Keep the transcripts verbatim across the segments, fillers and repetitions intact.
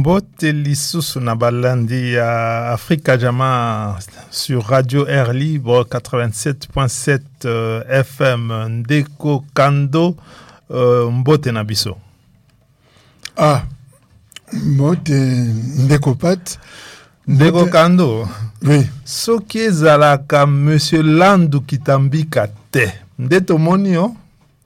Mbote lisusu na balandi ya Africa Jama sur Radio Air Libre quatre-vingt-sept point sept euh, F M Ndeko Kando euh, Mbote na biso. Ah, Mbote Ndeko Pat Ndeko Kando. Oui. Soki ezalaka Monsieur Landu Kitambika te. Ndeto moni yo?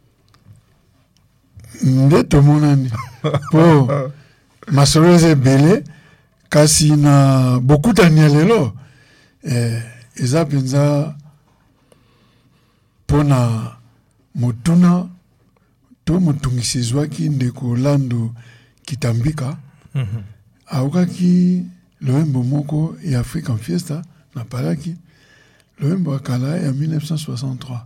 Ndeto monani. Po Masoleze Bele kasi na beaucoup tania lelo eh eza penza pona motuna to mutungisizwaki Ndeko Landu Kitambika mm -hmm. Aukaki loembo moko ya African Fiesta na palaki loembo akala ya mille neuf cent soixante-trois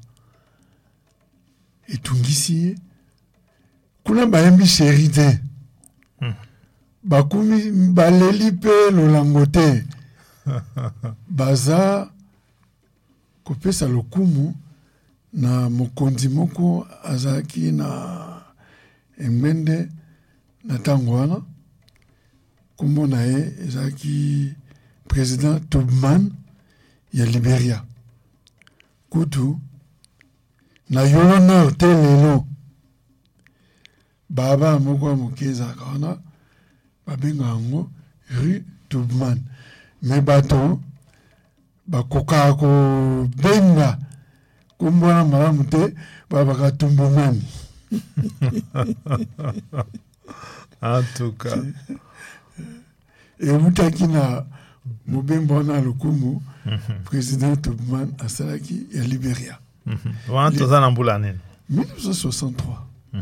etungisi kuna bayembi sherite mm. Bakumi baleli pe lolangote baza kopesa lokumu na mokonzi moko azaki na emende na tango wana kombo na ye ezaki président Tubman ya Liberia kutu na yolo nord te lelo baba moko mokeza kana babenga yango rue Tubman me bato bakoka ko benga kumbona malamu te baba Tumbumani. En tout cas et mutaki na mobembo na lokumu président Tubman asalaki ya Liberia wanto za nambula nini mille neuf cent soixante-trois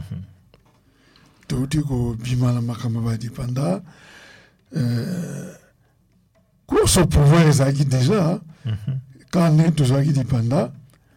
touti ko bimala makamba ba dipanda euh course au pouvoir ezaki déjà quand on est toujours qui dipanda.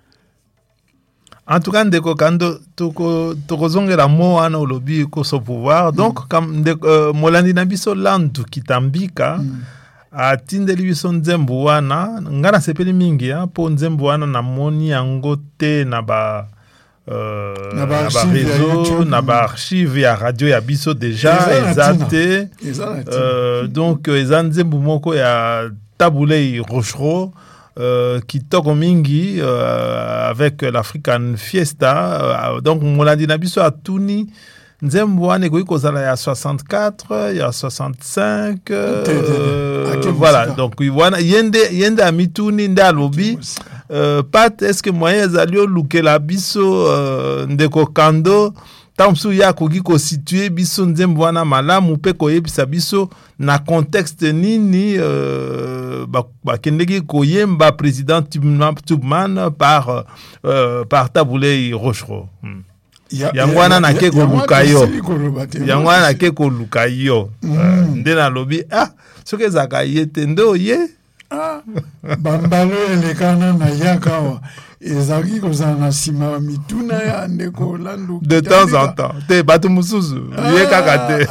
En tout cas, Ndeko Kando, toko tokozongela mo wana olobi ko so pouvoir. Donc, comme uh, Molandi na biso Landu Kitambika, mm. atindeli biso nzembo wana, ngana sepeli mingi ya, po nzembo wana na moni yango te na ba uh, na ba réseau, na ba archive ya radio ya biso déjà ezate. Euh, donc, ezan nzembo moko ya Tabulei Rochero. Euh, qui toko mingi euh, avec l'African Fiesta euh, donc Molandi na biso atuni nzembo wana ekoki kozala ya soixante-quatre ya soixante-cinq euh, voilà donc wana yende yende amituni nde alobi euh, Pat est-ce que moyen ezali olukela biso euh, Ndeko Kando tamsu ya koki ko situer biso nzembo wana malamu pe koyebisa biso na contexte nini euh, ba, ba kendeki koyemba président Tubman par euh, par Tabulei Rochero hmm. Yangwana na ke ko lukayo Yangwana na ke ko lukayo ndena lobi ah soke zaka yete ndo ye ah bambalo elekana na yakawa ezaki kozala na sima mituna ya Ndeko Landu de temps en temps te batu mususu ye kaka te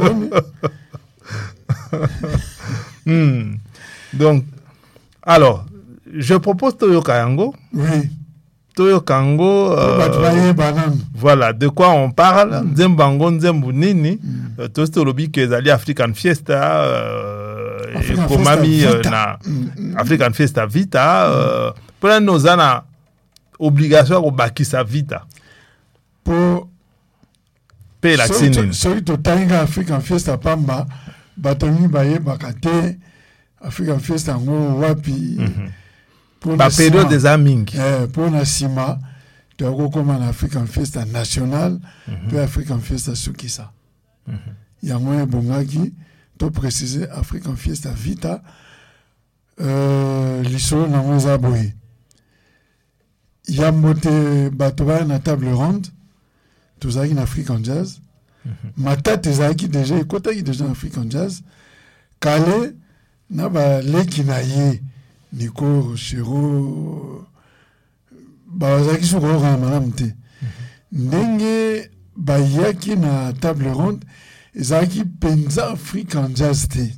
hmm. Donc alors je propose Toyoka yango. Oui. Toyoka yango euh, voilà de quoi on parle nzembango nzembu nini tosto lobi ke ezali African Fiesta euh, komami na African Fiesta Vita euh, pour nos ana obligation ko bakisa Vita pour payer la cine so to tanga African Fiesta pamba batoni baye bakate African Fiesta ngo wapi pour la période des amingi eh pour na sima tu as comme en African Fiesta national puis African Fiesta sukisa ya moya bongaki to préciser African Fiesta Vita euh liso na moza boy Yambote batoba na table ronde tozaki na African Jazz matata ezaki déjà ekotaki déjà na African Jazz kale na ba leki na ye Nico Rochero bazaki soko ka malamu te ndenge bayaki na table ronde ezaki penza African Jazz te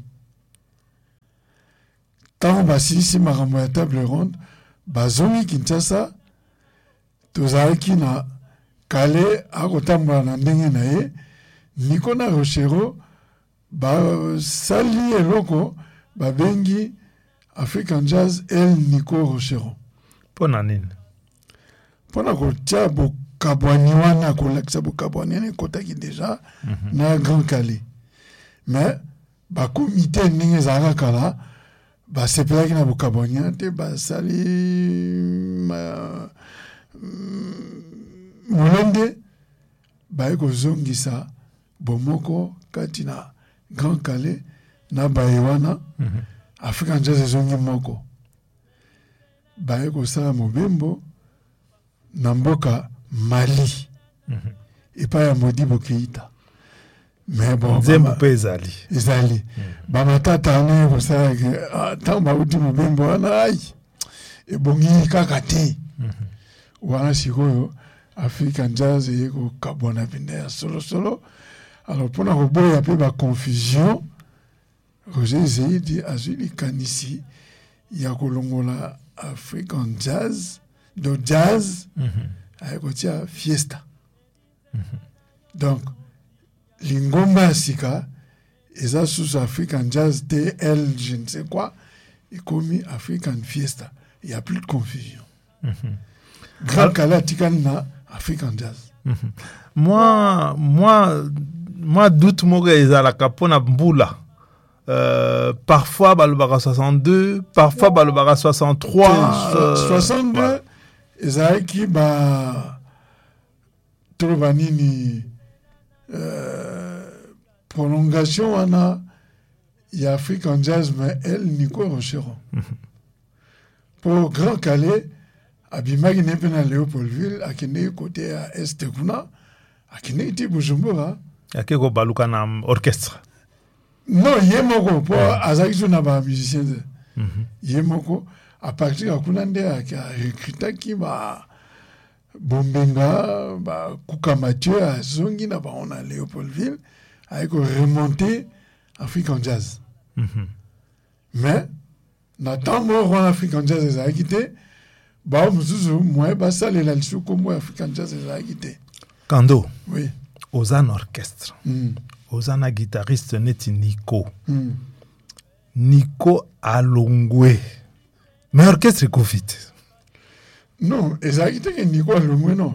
tant basilisi makambo ya table ronde bazongi Kinshasa tozalaki na kale akotambola na ndenge na ye Nico na Rochero ba sali eloko ba bengi African Jazz El Nico Rocheron. Pona nini? Pona ko tia bo kabwani wana ko lakisa bo kabwani ne kotaki déjà mm -hmm. na Grand Calais. Mais ba comité ninge zaka kala ba sepelaki na bo kabwani te ba sali ma molende ba ko zongisa bomoko katina Grand Calais na baewana mm -hmm. African Jazz zongi moko bae ko sala mobembo na mboka Mali mm -hmm. epa ya Modibo Keita mais bon Zembu pe ezali ezali mm -hmm. ba matata ne ko sala ke ta ba uti mobembo wana ai e bongi kaka te mm -hmm. wana sikoyo African Jazz eko kabona binde solo solo alors pona ko boya pe ba confusion Roger Zeidi azuli kanisi ya kolongola African Jazz do jazz mm -hmm. aikotia fiesta mm -hmm. donc lingomba sika eza sous African Jazz T L je ne sais quoi et comme African Fiesta il y a plus de confusion mm -hmm. Grand Calais tikana African Jazz mm -hmm. moi moi moi doute moko ezalaka pona mbula. Euh, parfois balobaka soixante-deux, parfois balobaka soixante-trois. Euh, soixante-deux, ezalaki ba trobanini euh, prolongation wana ya African Jazz mais El Nico Rocheron. Mm -hmm. Pour Grand Calais, abimaki nepe na Léopoldville, akende côté à Est kuna, akende iti Bujumbura. Akeko baluka na orchestre. Non, yemoko po azaki na ba musicien. Mhm. Yemoko à partir ya kuna nde akritaki ba Bombenga ba Kuka Mathieu azongi na ba on a Léopoldville ayeko remonter African Jazz. Mhm. Mais na tambo wana African Jazz ezaki te ba muzuzu moi ba salela lisuko moi African Jazz ezaki te. Kando. Oui. Ozan orchestre. Mm. Ozana guitariste neti Nico. Mm. Nico Alongwe. Mais orchestre Covid. Non, ezaki te Nico Alongwe non.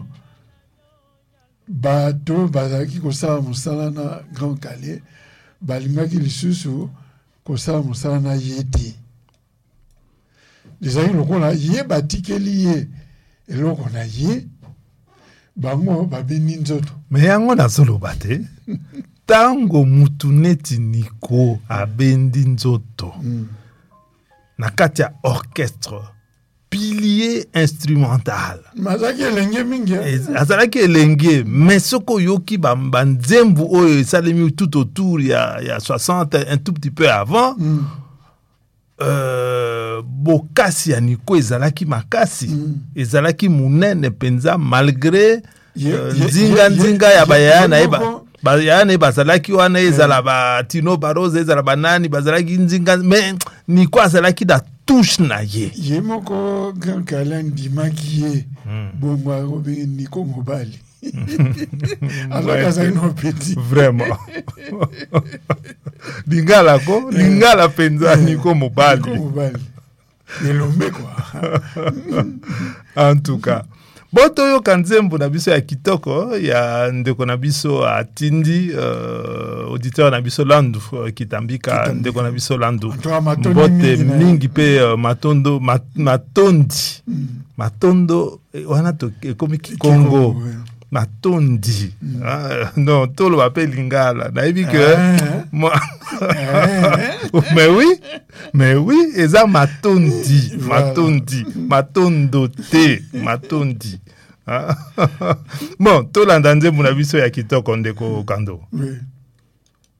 Bato bazaki kosala mosala na Grand Calais. Balingaki lisusu kosala mosala na yeti. Ezaki lokola ye batikeli ye eloko na ye. Bango babeni nzoto. Mais yango na solo bate. Tango mutu neti Nico abendi nzoto. Mm. Na kati ya orchestre. Pilier instrumental. Mazaki elenge mingi. Azalaki elenge. Mais soko yoki banzembu oyo salemi tout autour il y a, il y a soixante, un tout petit peu avant. Mm. Euh, bokasi ya Nico ezalaki makasi mm. ezalaki munene penza malgré nzinga nzinga ya bayana eba bayana eba zalaki wana ezala ba Tino Baroza ezala banani bazalaki nzinga mais Nico azalaki da touche na ye yemoko Grand Calais ndimaki ye bomwa robe Nico mobali alors ça une petit vraiment lingala ko lingala penza Nico mobali mobali elombe quoi en tout cas boto yo kanzembo na biso ya kitoko ya ndeko na biso atindi uh, auditeur na biso Landu uh, kitambika ndeko na biso Landu bote mingi pe uh, matondo mat, matondi mm. matondo eh, wana to komi Congo ouais. Matondi mm. ah, non tolo appelle lingala naibi que ah, moi mais oui mais oui eza matondi voilà. matondi matondo te matondi ah. Bon tolanda nzembo na biso ya kitoko ndeko Kando. Oui.